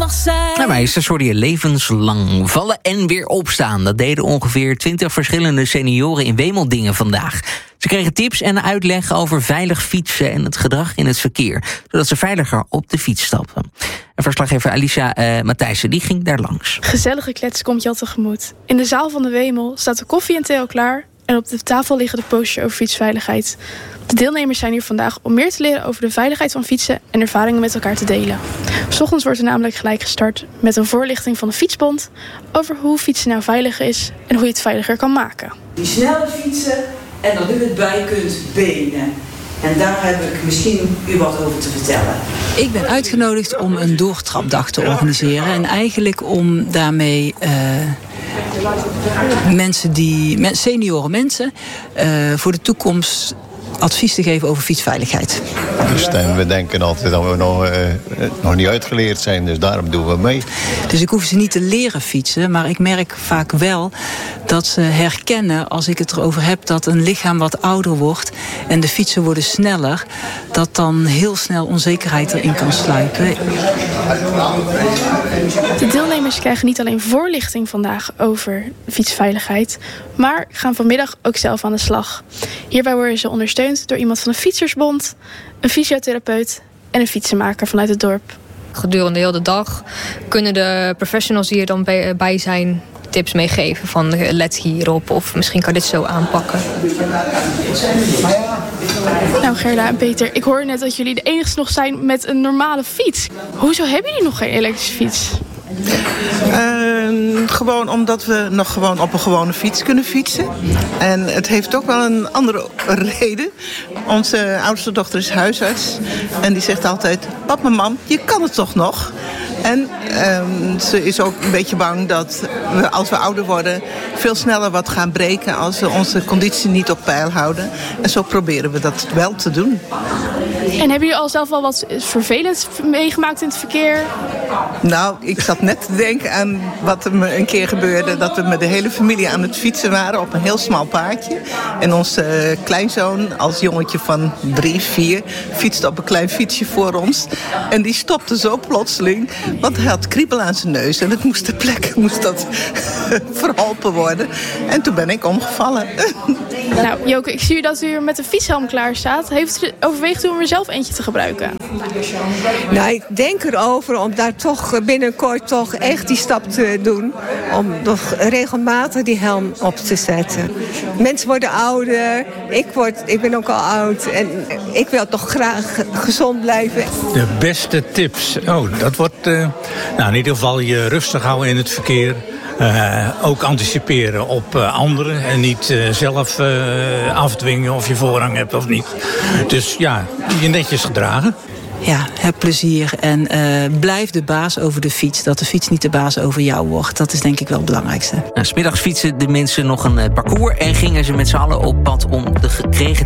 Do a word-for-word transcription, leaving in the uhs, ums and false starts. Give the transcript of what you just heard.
nog zijn. Nou, meesters hoorde je levenslang vallen en weer opstaan. Dat deden ongeveer twintig verschillende senioren in Wemeldingen vandaag. Ze kregen tips en uitleg over veilig fietsen en het gedrag in het verkeer, zodat ze veiliger op de fiets stappen. En verslaggever Alicia uh, Matthijssen, die ging daar langs. Gezellige klets komt je al tegemoet. In de zaal van de Wemel staat de koffie en thee al klaar en op de tafel liggen de posters over fietsveiligheid. De deelnemers zijn hier vandaag om meer te leren over de veiligheid van fietsen en ervaringen met elkaar te delen. 's Ochtends wordt er namelijk gelijk gestart met een voorlichting van de Fietsbond over hoe fietsen nou veilig is en hoe je het veiliger kan maken. Die snelle fietsen en dat u het bij kunt benen. En daar heb ik misschien u wat over te vertellen. Ik ben uitgenodigd om een doortrapdag te organiseren. En eigenlijk om daarmee uh, mensen die, senioren mensen uh, voor de toekomst advies te geven over fietsveiligheid. Dus en we denken altijd dat we nog, uh, nog niet uitgeleerd zijn, dus daarom doen we mee. Dus ik hoef ze niet te leren fietsen, maar ik merk vaak wel dat ze herkennen, als ik het erover heb, dat een lichaam wat ouder wordt en de fietsen worden sneller, dat dan heel snel onzekerheid erin kan sluipen. De deelnemers krijgen niet alleen voorlichting vandaag over fietsveiligheid, maar gaan vanmiddag ook zelf aan de slag. Hierbij worden ze ondersteund door iemand van de Fietsersbond, een fysiotherapeut en een fietsenmaker vanuit het dorp. Gedurende heel de dag kunnen de professionals die er dan bij, bij zijn tips meegeven van let hierop of misschien kan dit zo aanpakken. Nou Gerda en Peter, ik hoor net dat jullie de enigste nog zijn met een normale fiets. Hoezo hebben jullie nog geen elektrische fiets? Uh, gewoon omdat we nog gewoon op een gewone fiets kunnen fietsen. En het heeft ook wel een andere reden. Onze oudste dochter is huisarts. En die zegt altijd, papa, mam, je kan het toch nog? En uh, ze is ook een beetje bang dat we als we ouder worden veel sneller wat gaan breken als we onze conditie niet op peil houden. En zo proberen we dat wel te doen. En hebben jullie al zelf al wat vervelends meegemaakt in het verkeer? Nou, ik zat net te denken aan wat er me een keer gebeurde. Dat we met de hele familie aan het fietsen waren op een heel smal paadje. En onze kleinzoon, als jongetje van drie, vier, fietste op een klein fietsje voor ons. En die stopte zo plotseling, want hij had kriebel aan zijn neus. En het moest ter plekke moest dat verholpen worden. En toen ben ik omgevallen. Nou, Joke, ik zie u dat u met een fietshelm klaar staat. Heeft u overweegt u om er zelf eentje te gebruiken? Nou, ik denk erover om daar toch binnenkort toch echt die stap te doen. Om nog regelmatig die helm op te zetten. Mensen worden ouder. Ik, word, ik ben ook al oud. En ik wil toch graag gezond blijven. De beste tips. Oh, dat wordt uh, nou, in ieder geval je rustig houden in het verkeer. Uh, ook anticiperen op uh, anderen en niet uh, zelf uh, afdwingen of je voorrang hebt of niet. Dus ja, je netjes gedragen. Ja, heb plezier en uh, blijf de baas over de fiets. Dat de fiets niet de baas over jou wordt. Dat is denk ik wel het belangrijkste. Nou, 's middags fietsen de mensen nog een uh, parcours en gingen ze met z'n allen op pad om de gekregen